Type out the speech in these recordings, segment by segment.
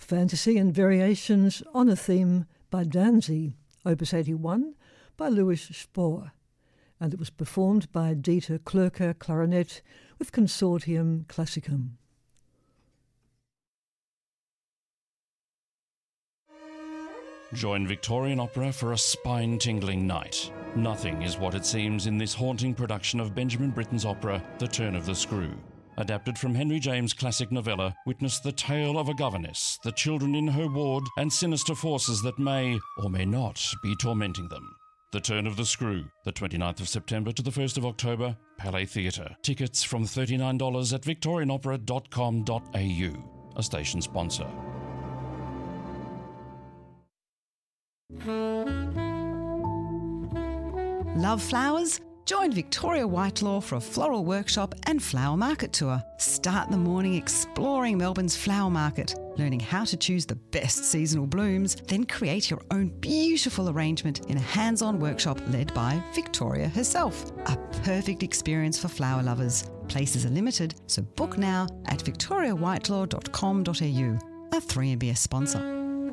Fantasy and Variations on a Theme by Danzy, Opus 81 by Louis Spohr, and it was performed by Dieter Klöcker clarinet with Consortium Classicum. Join Victorian Opera for a spine-tingling night. Nothing is what it seems in this haunting production of Benjamin Britten's opera, The Turn of the Screw. Adapted from Henry James' classic novella, witness the tale of a governess, the children in her ward, and sinister forces that may or may not be tormenting them. The Turn of the Screw, the 29th of September to the 1st of October, Palais Theatre. Tickets from $39 at victorianopera.com.au, a station sponsor. Love flowers? Join Victoria Whitelaw for a floral workshop and flower market tour. Start the morning exploring Melbourne's flower market, learning how to choose the best seasonal blooms, then create your own beautiful arrangement in a hands-on workshop led by Victoria herself. A perfect experience for flower lovers. Places are limited, so book now at victoriawhitelaw.com.au, a 3MBS sponsor.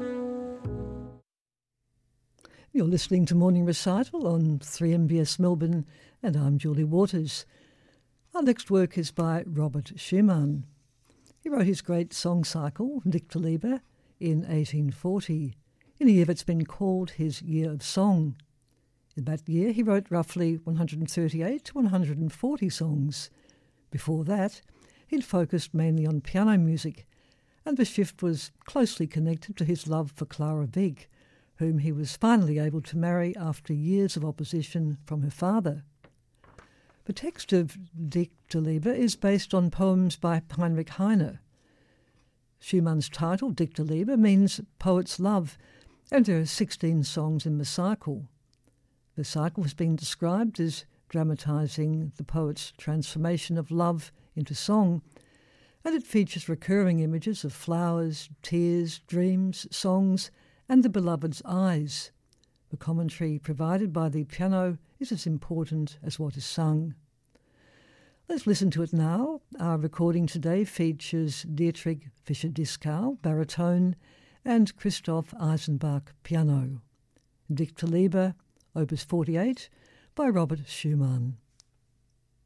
You're listening to Morning Recital on 3MBS Melbourne, and I'm Julie Waters. Our next work is by Robert Schumann. He wrote his great song cycle, Dichterliebe, in 1840, in a year that's been called his Year of Song. In that year, he wrote roughly 138 to 140 songs. Before that, he'd focused mainly on piano music, and the shift was closely connected to his love for Clara Wieck, whom he was finally able to marry after years of opposition from her father. The text of Dichterliebe is based on poems by Heinrich Heine. Schumann's title, Dichterliebe, means poet's love, and there are 16 songs in the cycle. The cycle has been described as dramatising the poet's transformation of love into song, and it features recurring images of flowers, tears, dreams, songs, and the beloved's eyes. The commentary provided by the piano is as important as what is sung. Let's listen to it now. Our recording today features Dietrich Fischer-Dieskau, baritone, and Christoph Eisenbach, piano. Dichterliebe, Opus 48, by Robert Schumann.